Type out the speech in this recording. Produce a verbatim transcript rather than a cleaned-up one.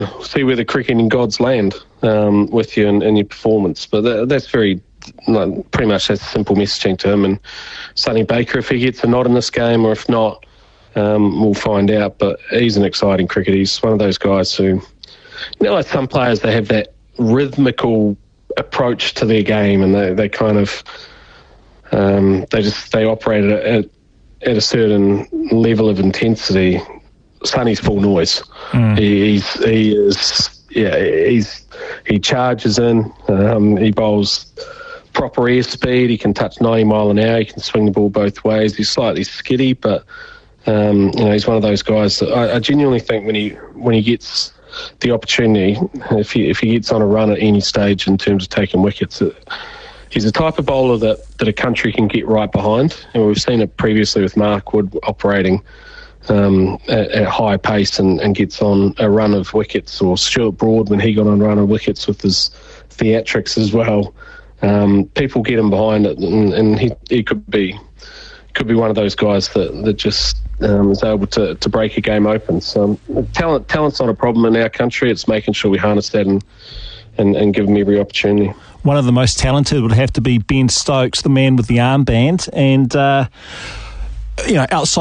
see where the cricketing gods land um, with you in, in your performance. But that, that's very, like, pretty much that's simple messaging to him. And Sonny Baker, if he gets a nod in this game, or if not, um, we'll find out. But he's an exciting cricketer. He's one of those guys who, you know, like some players, they have that rhythmical approach to their game, and they, they kind of, um, they just, they operate at, at a certain level of intensity. Sonny's full noise. Mm. He, he's he is yeah he's he charges in. Um, he bowls proper airspeed. He can touch ninety mile an hour. He can swing the ball both ways. He's slightly skiddy, but um, you know, he's one of those guys that I, I genuinely think when he when he gets the opportunity, if he if he gets on a run at any stage in terms of taking wickets, it, he's the type of bowler that that a country can get right behind. And we've seen it previously with Mark Wood operating Um, at, at high pace and, and gets on a run of wickets, or Stuart Broad when he got on a run of wickets with his theatrics as well. Um, people get him behind it, and, and he, he could be could be one of those guys that, that just um, is able to, to break a game open. So talent talent's not a problem in our country. It's making sure we harness that and, and, and give him every opportunity. One of the most talented would have to be Ben Stokes, the man with the armband, and uh, you know, outside